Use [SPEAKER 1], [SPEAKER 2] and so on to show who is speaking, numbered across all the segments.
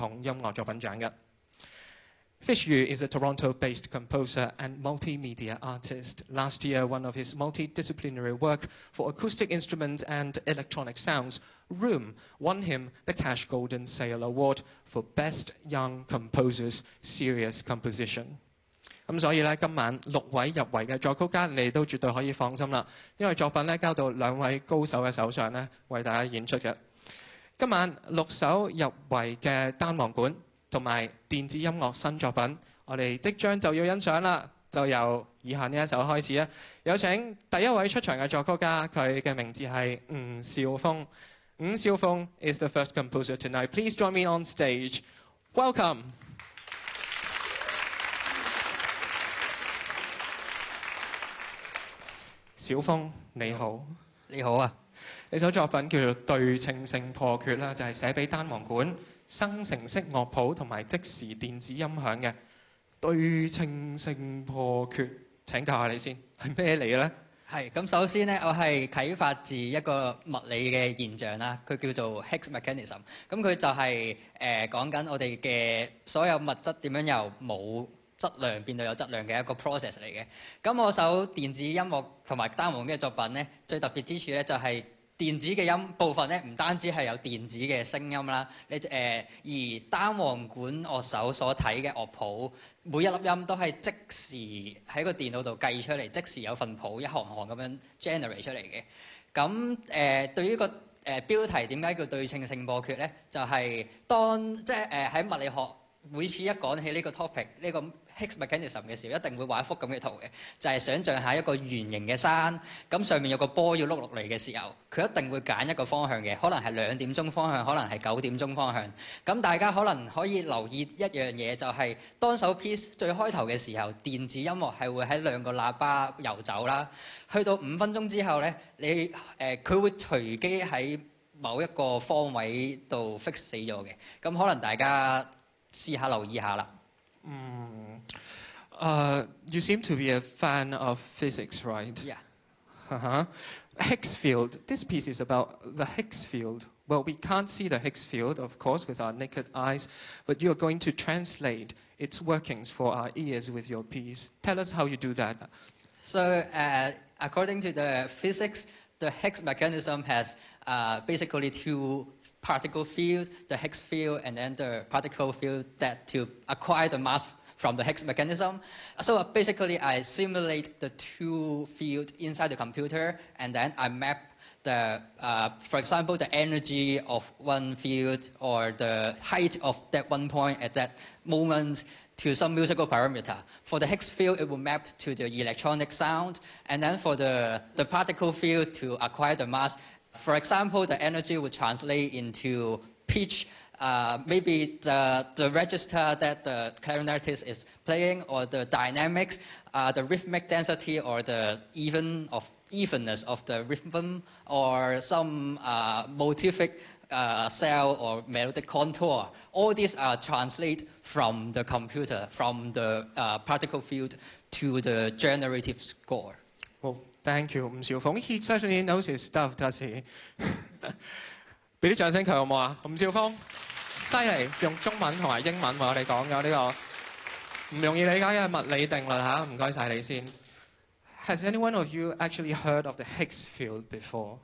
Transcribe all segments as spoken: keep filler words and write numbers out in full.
[SPEAKER 1] 統音樂作品獎嘅。Fish Yu is a Toronto-based composer and multimedia artist. Last year, one of his multidisciplinary work for acoustic instruments and electronic sounds, Room, won him the Cash Golden Sale Award for Best Young Composers Serious Composition. 咁所以咧，今晚六位入圍嘅作曲家，你哋都絕對可以放心啦，因為作品咧交到兩位高手嘅手上咧，為大家演出嘅。今晚六首入圍嘅單簧管同埋電子音樂新作品，我哋即將就要欣賞啦。就由以下呢一首開始啊！有請第一位出場嘅作曲家，佢嘅名字係吳少峰。吳少峰 is the first composer tonight. Please join me on stage. Welcome. 小峰你好，
[SPEAKER 2] 你好啊！
[SPEAKER 1] 呢首作品叫做《對稱性破缺》啦，就係寫俾單簧管、生成式樂譜同埋即時電子音響嘅。對稱性破缺，請教下你先，係咩嚟嘅咧？
[SPEAKER 2] 係咁，首先咧，我係啟發自一個物理嘅現象啦，佢叫做 Higgs mechanism。咁佢就係誒講緊我哋嘅所有物質點樣由冇質量變到有質量嘅一個 process 嚟嘅。咁我首電子音樂同埋單簧管嘅作品咧，最特別之處咧就係、是。電子嘅音部分咧，唔單止係有電子嘅聲音啦，你誒、呃、而單簧管樂手所睇嘅樂譜，每一粒音都係即時喺個電腦度計出嚟，即時有份譜一行行咁樣 generate 出嚟嘅。咁誒、呃、對於個誒、呃、標題點解叫對稱性破缺咧？就係、是、當即係誒喺物理學每次一講起呢個 topic 呢個 Higgs mechanism 嘅時候，一定會畫一幅咁嘅圖嘅，就係、是、想像下一個圓形嘅山，咁上面有個波要碌落嚟嘅時候，佢一定會揀一個方向嘅，可能係兩點鐘方向，可能係九點鐘方向。咁大家可能可以留意一樣嘢，就係、是、當首 piece 最開頭嘅時候，電子音樂係會喺兩個喇叭遊走啦。去到五分鐘之後咧，你誒佢、呃、會隨機喺某一個方位度 fix 死咗嘅。咁可能大家試下留意下啦。
[SPEAKER 1] 嗯。Uh, you seem to be a fan of physics, right?
[SPEAKER 2] Yeah.
[SPEAKER 1] Uh-huh. Higgs field. This piece is about the Higgs field. Well, we can't see the Higgs field, of course, with our naked eyes, but you're going to translate its workings for our ears with your piece. Tell us how you do that.
[SPEAKER 2] So, uh, according to the physics, the Higgs mechanism has uh, basically two particle fields, the Higgs field and then the particle field that to acquire the mass from the Higgs mechanism. So basically, I simulate the two fields inside the computer, and then I map the, uh, for example, the energy of one field or the height of that one point at that moment to some musical parameter. For the Higgs field, it will map to the electronic sound, and then for the, the particle field to acquire the mass, for example, the energy will translate into pitch. Uh, maybe the, the register that the clarinetist is playing, or the dynamics, uh, the rhythmic density, or the even of evenness of the rhythm, or some uh, motivic uh, cell or melodic contour. All these are translated from the computer, from the uh, particle field to the generative score.
[SPEAKER 1] Well, thank you, 吳少峰. He certainly knows his stuff, does he? 俾啲掌聲佢好唔好啊？吳少峰。犀利，用中文同埋英文為我哋講嘅呢個唔容易理解嘅物理定律嚇，唔該晒你先。Has anyone of you actually heard of the Higgs field before?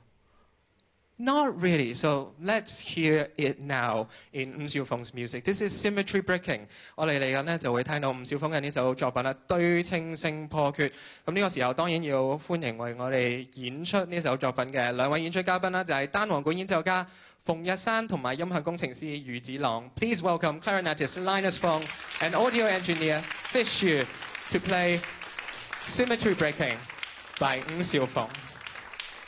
[SPEAKER 1] Not really, so let's hear it now in 吳少峰 's music. This is Symmetry Breaking. 我哋嚟緊呢就會聽到吳少峰嘅呢首作品啦，對稱性破缺。咁呢個時候當然要歡迎為我哋演出呢首作品嘅兩位演出嘉賓啦，就係單簧管演奏家馮日山同埋音響工程師余子朗。Please welcome clarinetist Linus Fong and audio engineer Fish Yu to play Symmetry Breaking by 吳少峰。